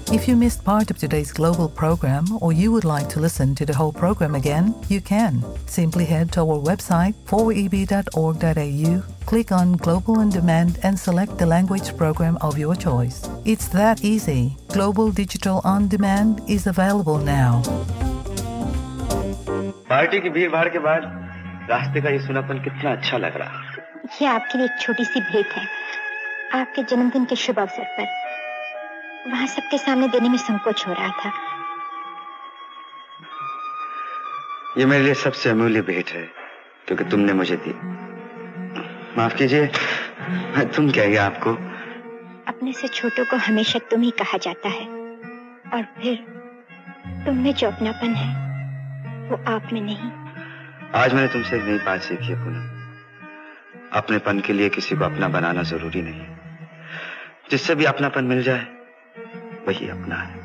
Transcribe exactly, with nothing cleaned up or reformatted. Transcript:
If you missed part of today's global program or you would like to listen to the whole program again, you can. Simply head to our website four e b dot org dot a u, click on Global On Demand and select the language program of your choice. It's that easy. Global Digital On Demand is available now. Party की भीड़ भाड़ के बाद रास्ते का ये सुनापन कितना अच्छा लग रहा। ये आपके लिए एक छोटी सी भेंट है, आपके जन्मदिन के शुभ अवसर पर। वहां सबके सामने देने में संकोच हो रहा था। ये मेरे लिए सबसे अमूल्य भेंट है क्योंकि तुमने मुझे दी। माफ कीजिए, मैं तुम कहिए आपको। अपने से छोटों को हमेशा तुम ही कहा जाता है और फिर तुम में जो अपनापन है वो आप में नहीं। आज मैंने तुमसे एक नई बात सीखी है पूनम। अपनेपन के लिए किसी को अपना बनाना जरूरी नहीं। जिससे भी अपनापन मिल जाए वही अपना है।